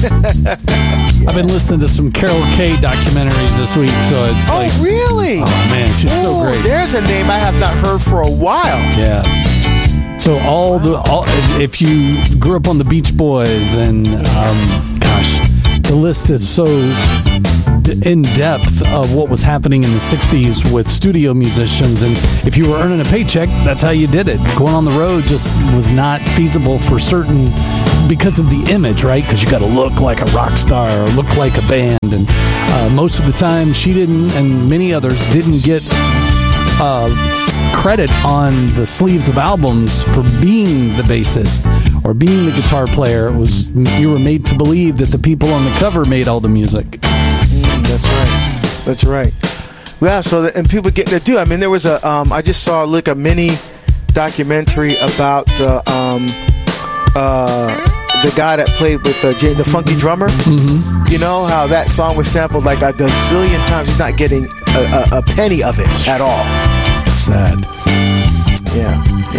I've been listening to some Carol Kay documentaries this week, so it's really? Oh, man, she's so great. There's a name I have not heard for a while. Yeah. So if you grew up on the Beach Boys and, the list is so in depth of what was happening in the 60s with studio musicians, and if you were earning a paycheck, that's how you did it. Going on the road just was not feasible for certain, because of the image, right? Because you got to look like a rock star or look like a band, and most of the time she didn't, and many others didn't get credit on the sleeves of albums for being the bassist or being the guitar player. It was, you were made to believe that the people on the cover made all the music. That's right. Yeah, so and people getting to do. I mean, there was I just saw a mini documentary about the guy that played with Jay, the funky drummer. Mm-hmm. You know how that song was sampled like a gazillion times. He's not getting a penny of it at all. Sad. Yeah.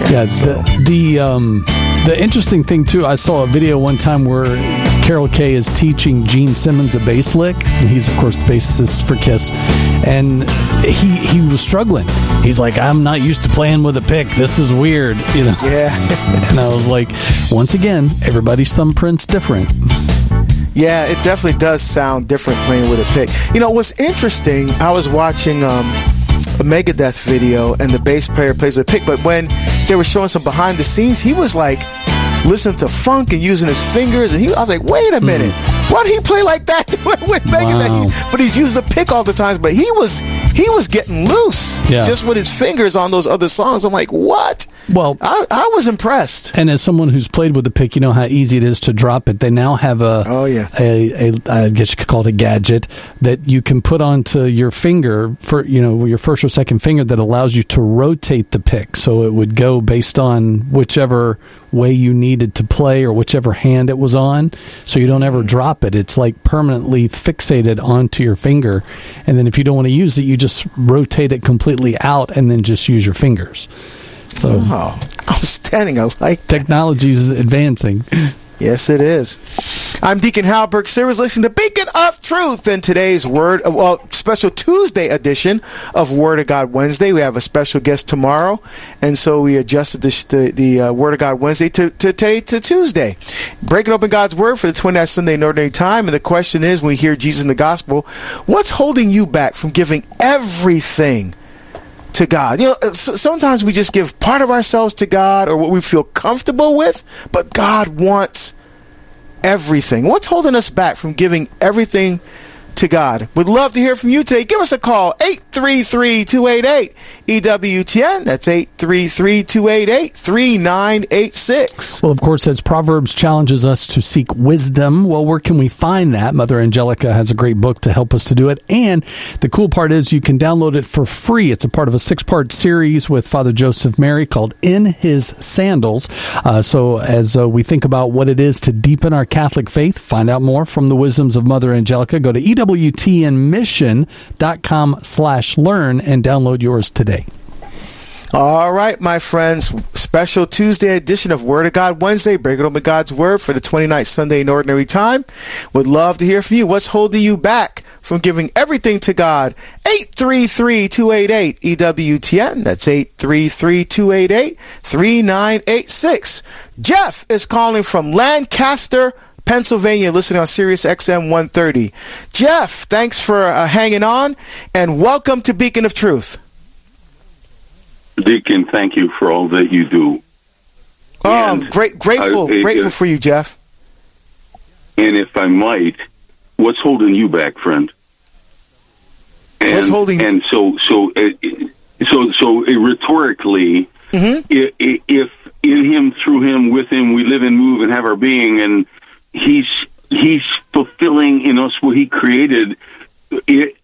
The interesting thing too, I saw a video one time where Carol Kay is teaching Gene Simmons a bass lick. He's of course the bassist for Kiss, and he was struggling. He's like, I'm not used to playing with a pick. This is weird, you know. Yeah. And I was like, once again, everybody's thumbprint's different. Yeah, it definitely does sound different playing with a pick. You know what's interesting? I was watching a Megadeth video, and the bass player plays a pick, but when they were showing some behind the scenes, he was like listening to funk and using his fingers, and I was like, wait a minute, why did he play like that with Megadeth? Wow. But he's using the pick all the time, but he was getting loose just with his fingers on those other songs. I'm like, what? Well, I was impressed. And as someone who's played with the pick, you know how easy it is to drop it. They now have I guess you could call it a gadget that you can put onto your finger for, your first or second finger, that allows you to rotate the pick. So it would go based on whichever way you needed to play or whichever hand it was on. So you don't ever drop it. It's like permanently fixated onto your finger. And then if you don't want to use it, you just rotate it completely out and then just use your fingers. So, outstanding. I like that. Technology is advancing. Yes, it is. I'm Deacon Hal Burke Sivers, listening to Beacon of Truth, and today's special Tuesday edition of Word of God Wednesday. We have a special guest tomorrow, and so we adjusted the Word of God Wednesday to Tuesday. Breaking open God's Word for the 29th Sunday in Ordinary Time, and the question is, when we hear Jesus in the Gospel, what's holding you back from giving everything to God? Sometimes we just give part of ourselves to God or what we feel comfortable with, but God wants everything. What's holding us back from giving everything to God? Would love to hear from you today. Give us a call, 833-288-EWTN. That's 833-288-3986. Well, of course, as Proverbs challenges us to seek wisdom, well, where can we find that? Mother Angelica has a great book to help us to do it. And the cool part is you can download it for free. It's a part of a 6-part series with Father Joseph Mary called In His Sandals. So as we think about what it is to deepen our Catholic faith, find out more from the wisdoms of Mother Angelica, go to EWTNmission.com/learn and download yours today. All right, my friends, special Tuesday edition of Word of God Wednesday, breaking open God's Word for the 29th Sunday in Ordinary Time. Would love to hear from you. What's holding you back from giving everything to God? 833-288-EWTN. That's 833-288-3986. Jeff is calling from Lancaster, Pennsylvania, listening on Sirius XM 130. Jeff, thanks for hanging on, and welcome to Beacon of Truth. Deacon, thank you for all that you do. Grateful for you, Jeff. And if I might, what's holding you back, friend? What's holding? And so rhetorically, if in Him, through Him, with Him, we live and move and have our being, and He's fulfilling in us what He created. It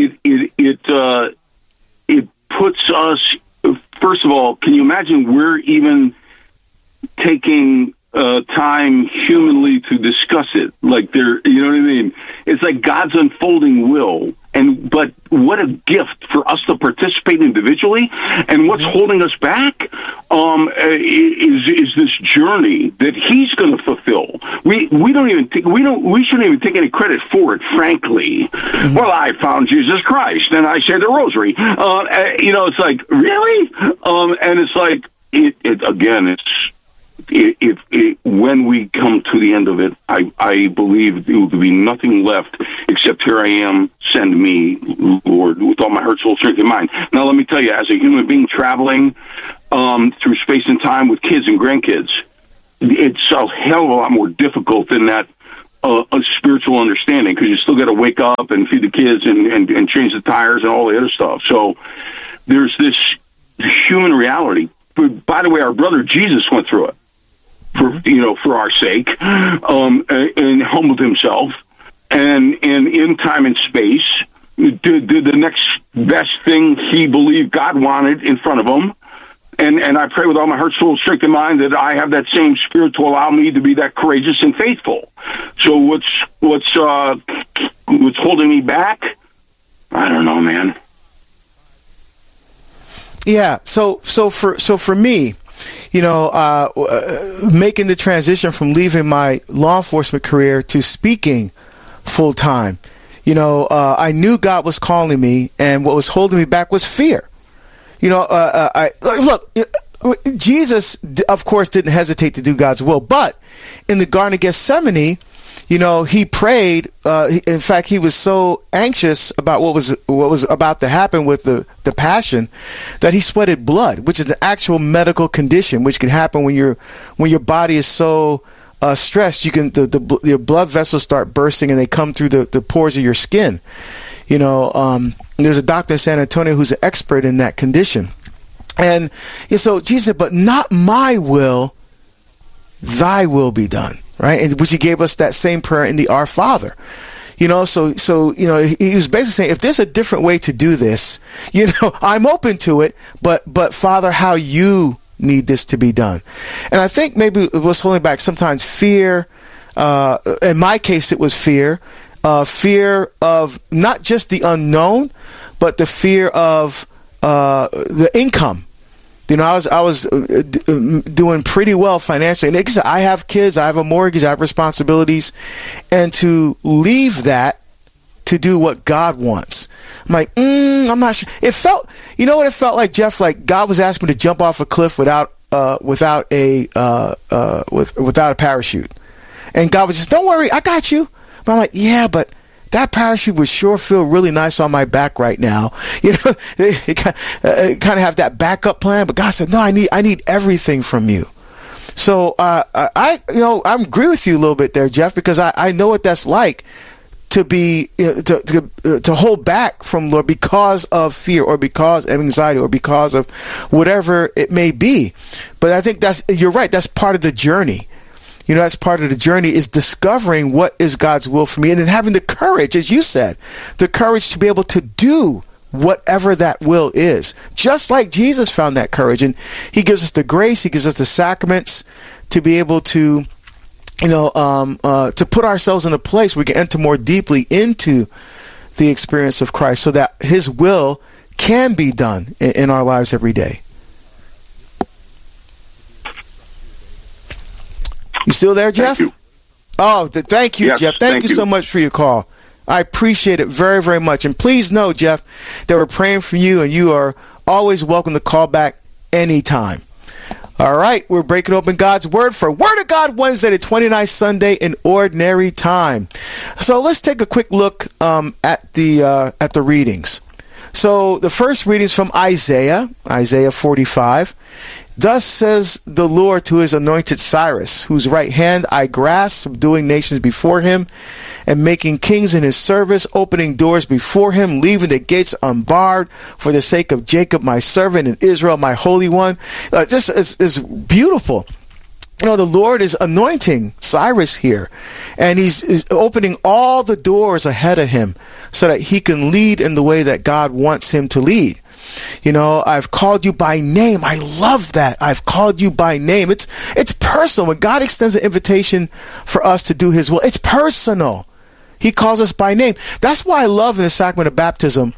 puts us. First of all, can you imagine we're even taking time humanly to discuss it? Like you know what I mean? It's like God's unfolding will But what a gift for us to participate individually. And what's holding us back is this journey that He's going to fulfill. We shouldn't even take any credit for it, frankly. Well, I found Jesus Christ and I say the rosary. It's like, really? And it's like, when we come to the end of it, I believe there will be nothing left except, here I am, send me, Lord, with all my heart, soul, strength, and mind. Now, let me tell you, as a human being traveling through space and time with kids and grandkids, it's a hell of a lot more difficult than that a spiritual understanding, because you still got to wake up and feed the kids and change the tires and all the other stuff. So there's this human reality. But by the way, our brother Jesus went through it for our sake, and humbled himself, and in time and space did the next best thing he believed God wanted in front of him. And I pray with all my heart, soul, strength, and mind that I have that same spirit to allow me to be that courageous and faithful. So what's holding me back? I don't know, man. Yeah. So for me, making the transition from leaving my law enforcement career to speaking full time, I knew God was calling me, and what was holding me back was fear. Jesus, of course, didn't hesitate to do God's will, but in the Garden of Gethsemane, he prayed. In fact, he was so anxious about what was about to happen with the passion that he sweated blood, which is an actual medical condition, which can happen when your body is so stressed. You can your blood vessels start bursting and they come through the pores of your skin. There's a doctor in San Antonio who's an expert in that condition, and so Jesus said, "But not my will, Thy will be done." Right, and which He gave us that same prayer in the Our Father. He was basically saying, if there's a different way to do this, I'm open to it, but Father, how You need this to be done. And I think maybe it was holding back sometimes fear. In my case, it was fear of not just the unknown, but the fear of the income. I was doing pretty well financially. And I have kids, I have a mortgage, I have responsibilities. And to leave that to do what God wants, I'm like, I'm not sure. It felt, what it felt like, Jeff? Like God was asking me to jump off a cliff without a parachute. And God was just, don't worry, I got you. But I'm like, yeah, but that parachute would sure feel really nice on my back right now. It kind of have that backup plan. But God said, no, I need everything from you. So I agree with you a little bit there, Jeff, because I know what that's like to be to hold back from Lord because of fear or because of anxiety or because of whatever it may be. But I think you're right. That's part of the journey. That's part of the journey, is discovering what is God's will for me, and then having the courage, as you said, the courage to be able to do whatever that will is. Just like Jesus found that courage, and He gives us the grace, He gives us the sacraments to be able to, to put ourselves in a place where we can enter more deeply into the experience of Christ, so that His will can be done in our lives every day. You still there, Jeff? Thank you. Oh, thank you, yes, Jeff. Thank you so much for your call. I appreciate it very, very much. And please know, Jeff, that we're praying for you, and you are always welcome to call back anytime. All right, we're breaking open God's Word for Word of God Wednesday, the 29th Sunday in Ordinary Time. So let's take a quick look at the readings. So the first reading is from Isaiah 45. Thus says the Lord to His anointed Cyrus, whose right hand I grasp, subduing nations before him, and making kings in His service, opening doors before Him, leaving the gates unbarred for the sake of Jacob, my servant, and Israel, my Holy One. This is beautiful. The Lord is anointing Cyrus here, and He's opening all the doors ahead of him so that he can lead in the way that God wants him to lead. I've called you by name. I love that. I've called you by name. It's personal. When God extends an invitation for us to do His will, it's personal. He calls us by name. That's why I love in the sacrament of baptism,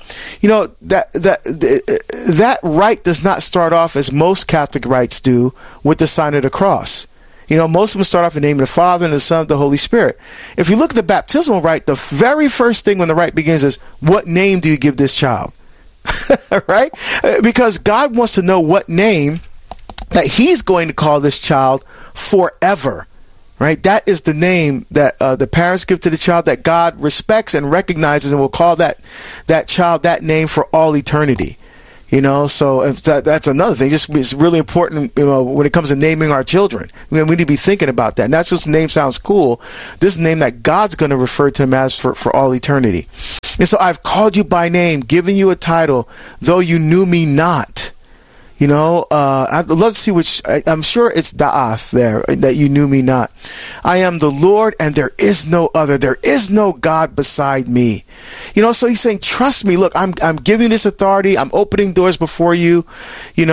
that rite does not start off as most Catholic rites do with the sign of the cross. Most of them start off in the name of the Father and the Son and the Holy Spirit. If you look at the baptismal rite, the very first thing when the rite begins is, what name do you give this child? Right? Because God wants to know what name that he's going to call this child forever. Right? That is the name that the parents give to the child, that God respects and recognizes, and will call that child that name for all eternity. So that's another thing. It's really important, when it comes to naming our children. We need to be thinking about that. And that's just the name sounds cool. This is a name that God's going to refer to him as for all eternity. And so I've called you by name, given you a title, though you knew me not. I'd love to see which, I'm sure it's Da'ath there, that you knew me not. I am the Lord, and there is no other. There is no God beside me. So he's saying, trust me. Look, I'm giving this authority. I'm opening doors before you. And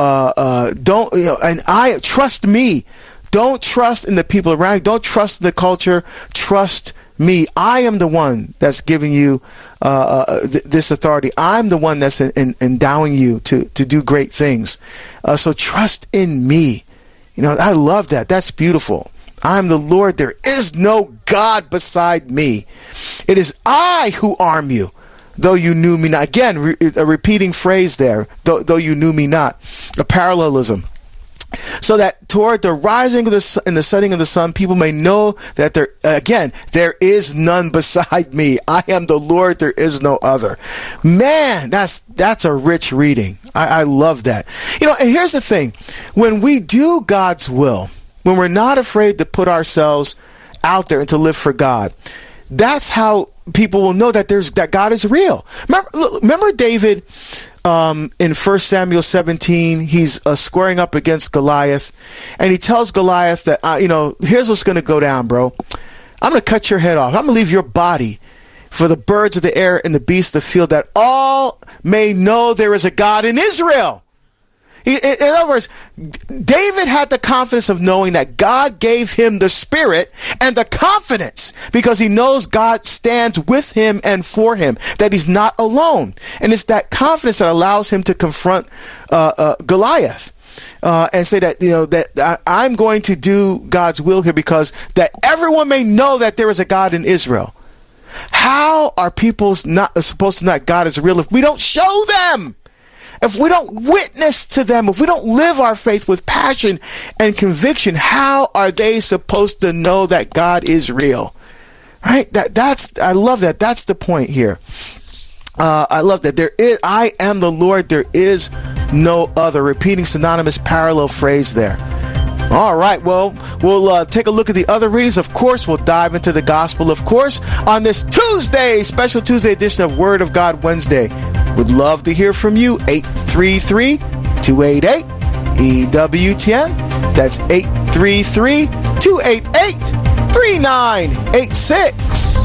I trust me. Don't trust in the people around you. Don't trust the culture. Trust me. I am the one that's giving you this authority. I'm the one that's endowing you to do great things. So trust in me. I love that. That's beautiful. I'm the Lord. There is no God beside me. It is I who arm you, though you knew me not. Again, a repeating phrase there, though you knew me not. A parallelism. So that toward the rising of and the setting of the sun, people may know that there is none beside me. I am the Lord, there is no other. Man, that's a rich reading. I love that. And here's the thing. When we do God's will, when we're not afraid to put ourselves out there and to live for God, that's how people will know that God is real. Remember David in 1 Samuel 17, he's squaring up against Goliath, and he tells Goliath that, here's what's going to go down, bro. I'm going to cut your head off. I'm going to leave your body for the birds of the air and the beasts of the field, that all may know there is a God in Israel. In other words, David had the confidence of knowing that God gave him the spirit and the confidence, because he knows God stands with him and for him, that he's not alone. And it's that confidence that allows him to confront Goliath and say that, that I'm going to do God's will here, because that everyone may know that there is a God in Israel. How are people not supposed to know that God is real if we don't show them? If we don't witness to them, if we don't live our faith with passion and conviction, how are they supposed to know that God is real? Right? I love that. That's the point here. I love that. I am the Lord. There is no other. Repeating synonymous parallel phrase there. All right, well, we'll take a look at the other readings. Of course, we'll dive into the gospel, of course, on this Tuesday, special Tuesday edition of Word of God Wednesday. Would love to hear from you. 833-288-EWTN. That's 833-288-3986.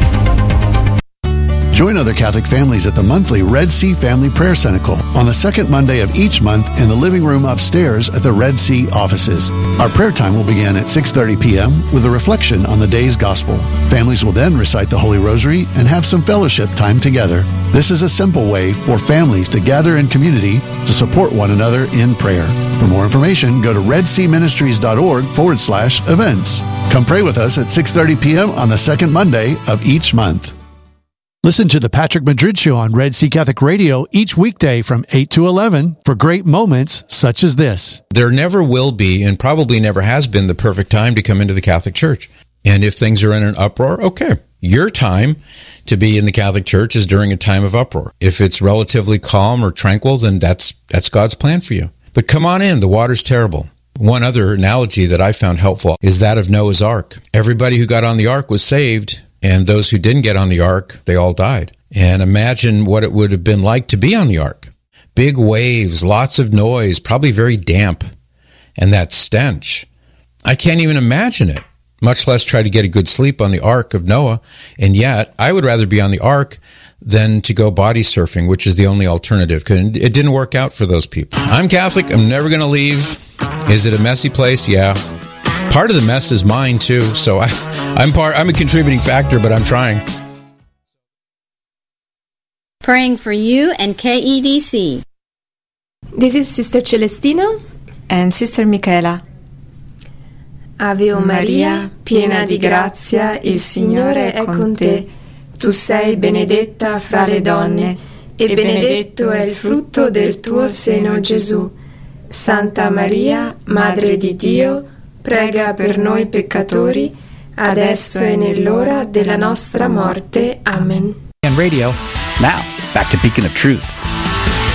Join other Catholic families at the monthly Red Sea Family Prayer Cenacle on the second Monday of each month in the living room upstairs at the Red Sea offices. Our prayer time will begin at 6:30 p.m. with a reflection on the day's gospel. Families will then recite the Holy Rosary and have some fellowship time together. This is a simple way for families to gather in community to support one another in prayer. For more information, go to redseaministries.org/events. Come pray with us at 6:30 p.m. on the second Monday of each month. Listen to the Patrick Madrid Show on Red Sea Catholic Radio each weekday from 8 to 11 for great moments such as this. There never will be, and probably never has been, the perfect time to come into the Catholic Church. And if things are in an uproar, okay. Your time to be in the Catholic Church is during a time of uproar. If it's relatively calm or tranquil, then that's God's plan for you. But come on in. The water's terrible. One other analogy that I found helpful is that of Noah's Ark. Everybody who got on the ark was saved, and those who didn't get on the ark, they all died. And imagine what it would have been like to be on the ark. Big waves, lots of noise, probably very damp. And that stench. I can't even imagine it, much less try to get a good sleep on the ark of Noah. And yet, I would rather be on the ark than to go body surfing, which is the only alternative, because it didn't work out for those people. I'm Catholic. I'm never going to leave. Is it a messy place? Yeah. part of the mess is mine too. So I'm a contributing factor, but I'm trying. Praying for you and KEDC. This is Sister Celestina and Sister Michaela. Ave Maria, piena di grazia, il Signore è con te. Tu sei benedetta fra le donne, e benedetto è il frutto del tuo seno, Gesù. Santa Maria, Madre di Dio, prega per noi peccatori, adesso e nell'ora della nostra morte. Amen. And radio. Now, back to Beacon of Truth.